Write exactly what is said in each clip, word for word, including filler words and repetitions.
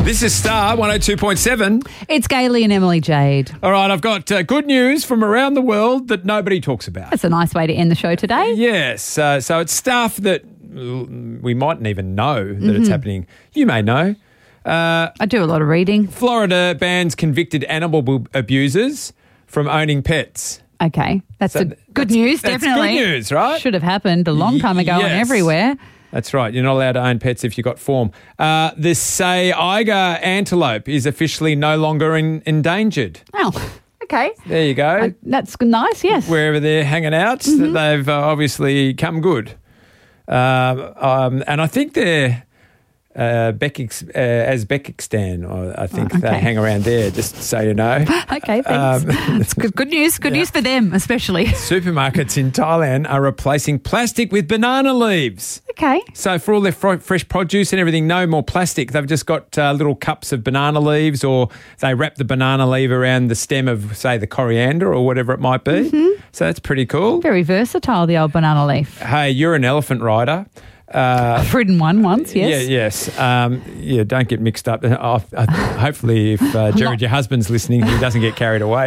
This is Star one oh two point seven. It's Gailey and Emily Jade. All right, I've got uh, good news from around the world that nobody talks about. That's a nice way to end the show today. Yes, uh, so it's stuff that we mightn't even know that Mm-hmm. it's happening. You may know. Uh, I do a lot of reading. Florida bans convicted animal bu- abusers from owning pets. Okay, that's So a th- good that's- news, that's definitely. good news, right? Should have happened a long time ago Y- and yes. everywhere. That's right. You're not allowed to own pets if you've got form. Uh, the Saiga antelope is officially no longer in, endangered. Oh, okay. There you go. Uh, that's nice, yes. Wherever they're hanging out, Mm-hmm. they've uh, obviously come good. Um, um, and I think they're uh, Bekix, uh, Uzbekistan, or I think Oh, they okay. hang around there, just so you know. Okay, thanks. Um, It's good, good news. Good Yeah. news for them, especially. Supermarkets in Thailand are replacing plastic with banana leaves. Okay. So for all their fr- fresh produce and everything, no more plastic. They've just got uh, little cups of banana leaves, or they wrap the banana leaf around the stem of, say, the coriander or whatever it might be. Mm-hmm. So that's pretty cool. Very versatile, the old banana leaf. Hey, you're an elephant rider. Uh, I've ridden one once, yes. Yeah, yes. Um, yeah, don't get mixed up. Uh, uh, hopefully, if uh, Jared, your husband's listening, he doesn't get carried away.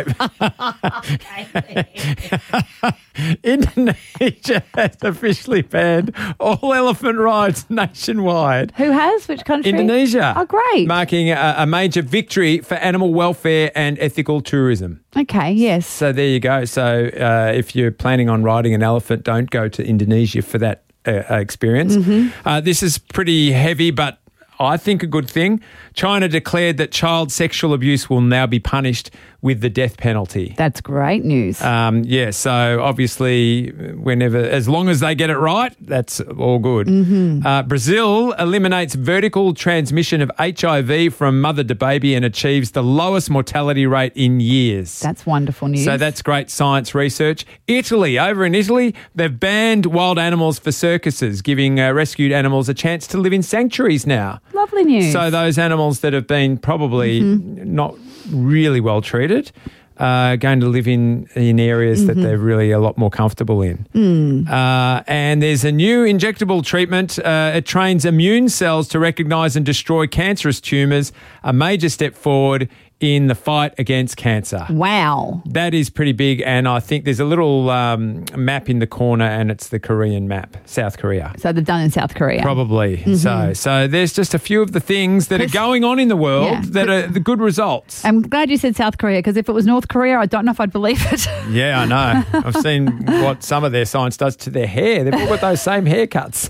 Indonesia has officially banned all elephant rides nationwide. Who has? Which country? Indonesia. Oh, great. Marking a, a major victory for animal welfare and ethical tourism. Okay, yes. So there you go. So uh, if you're planning on riding an elephant, don't go to Indonesia for that uh, experience. Mm-hmm. Uh, this is pretty heavy, but I think a good thing. China declared that child sexual abuse will now be punished with the death penalty. That's great news. Um, yeah, so obviously, whenever, as long as they get it right, that's all good. Mm-hmm. Uh, Brazil eliminates vertical transmission of H I V from mother to baby and achieves the lowest mortality rate in years. That's wonderful news. So that's great science research. Italy, over in Italy, they've banned wild animals for circuses, giving uh, rescued animals a chance to live in sanctuaries now. lovely news. So those animals that have been probably Mm-hmm. not really well treated are going to live in, in areas Mm-hmm. that they're really a lot more comfortable in. Mm. Uh, and there's a new injectable treatment. Uh, it trains immune cells to recognise and destroy cancerous tumours, a major step forward in the fight against cancer. Wow. That is pretty big, and I think there's a little um, map in the corner, and it's the Korean map, South Korea. So they're done in South Korea. Probably. Mm-hmm. So so there's just a few of the things that are going on in the world Yeah. that are the good results. I'm glad you said South Korea, because if it was North Korea, I don't know if I'd believe it. Yeah, I know. I've seen what some of their science does to their hair. They've all got those same haircuts.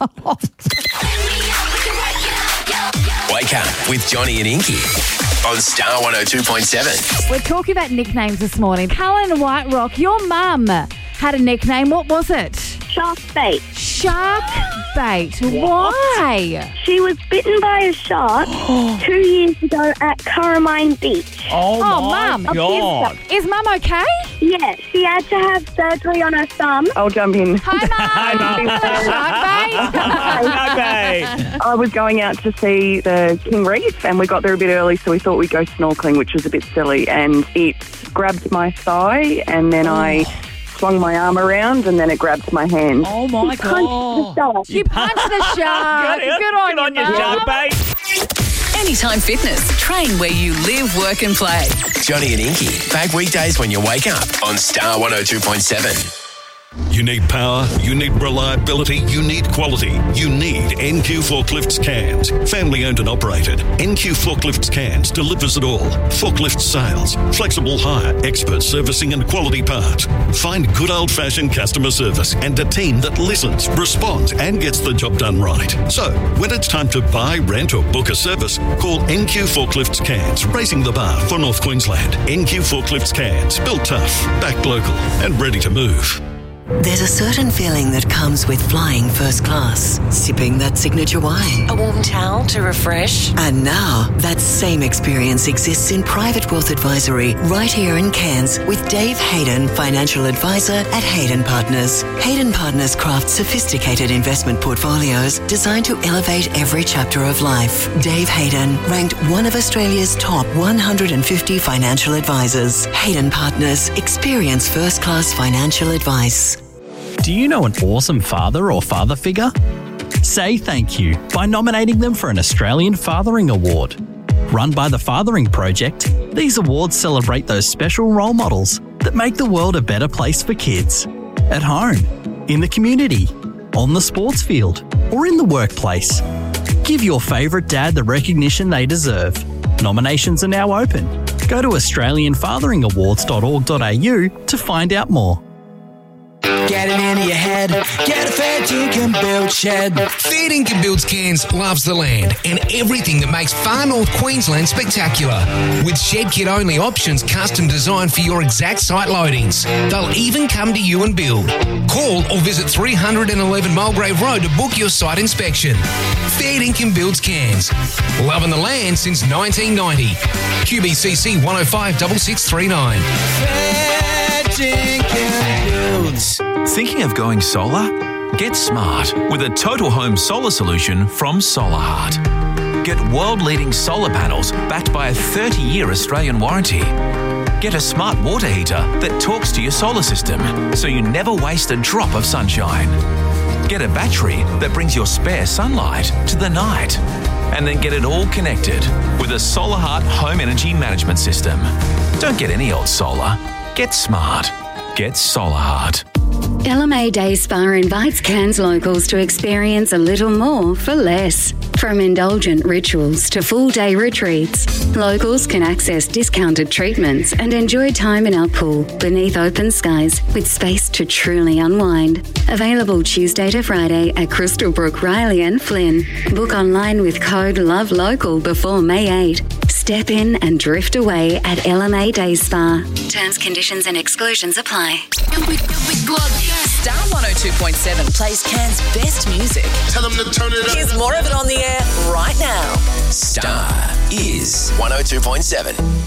Wake up with Johnny and Inky on Star one oh two point seven. We're talking about nicknames this morning. Helen White Rock, your mum had a nickname. What was it? Shark bait. Shark bait. Why? She was bitten by a shark two years ago at Carmine Beach. Oh, mum. God. Is, is mum okay? Yeah, she had to have surgery on her thumb. I'll jump in. Hi, mum. Shark bait. I was going out to see the King Reef and we got there a bit early, so we thought we'd go snorkeling, which was a bit silly. And it grabbed my thigh and then I swung my arm around and then it grabbed my hand. Oh, my God. You punched the shark. Good on, Good on you, you, mum. shark bait. Anytime Fitness. Train where you live, work and play. Johnny and Inky, back weekdays when you wake up on Star one oh two point seven. You need power, you need reliability, you need quality. You need N Q Forklifts Cairns. Family owned and operated. N Q Forklifts Cairns delivers it all. Forklift sales, flexible hire, expert servicing and quality parts. Find good old-fashioned customer service and a team that listens, responds and gets the job done right. So, when it's time to buy, rent or book a service, call N Q Forklifts Cairns, raising the bar for North Queensland. N Q Forklifts Cairns, built tough, backed local and ready to move. There's a certain feeling that comes with flying first class, sipping that signature wine. A warm towel to refresh. And now, that same experience exists in Private Wealth Advisory right here in Cairns with Dave Hayden, Financial Advisor at Hayden Partners. Hayden Partners crafts sophisticated investment portfolios designed to elevate every chapter of life. Dave Hayden, ranked one of Australia's top one hundred fifty financial advisors. Hayden Partners, experience first-class financial advice. Do you know an awesome father or father figure? Say thank you by nominating them for an Australian Fathering Award. Run by the Fathering Project, these awards celebrate those special role models that make the world a better place for kids. At home, in the community, on the sports field, or in the workplace. Give your favourite dad the recognition they deserve. Nominations are now open. Go to australian fathering awards dot org dot a u to find out more. Get it into your head. Get a Fair Dinkum Build shed. Fair Dinkum Builds Cairns loves the land and everything that makes far north Queensland spectacular. With shed kit only options custom designed for your exact site loadings. They'll even come to you and build. Call or visit three eleven Mulgrave Road to book your site inspection. Fair Dinkum Builds Cairns. Loving the land since nineteen ninety. Q B C C one oh five six six three nine. Fair Dinkum Builds. Thinking of going solar? Get smart with a total home solar solution from SolarHeart. Get world-leading solar panels backed by a thirty-year Australian warranty. Get a smart water heater that talks to your solar system so you never waste a drop of sunshine. Get a battery that brings your spare sunlight to the night. And then get it all connected with a SolarHeart home energy management system. Don't get any old solar. Get smart. Get SolarHeart. L M A Day Spa invites Cairns locals to experience a little more for less. From indulgent rituals to full-day retreats, locals can access discounted treatments and enjoy time in our pool beneath open skies with space to truly unwind. Available Tuesday to Friday at Crystal Brook, Riley and Flynn. Book online with code LOVELOCAL before May eighth. Step in and drift away at L M A Day Spa. Terms, conditions and exclusions apply. Star one oh two point seven plays Cairns' best music. Tell them to turn it up. Here's more of it on the air right now. Star is one oh two point seven.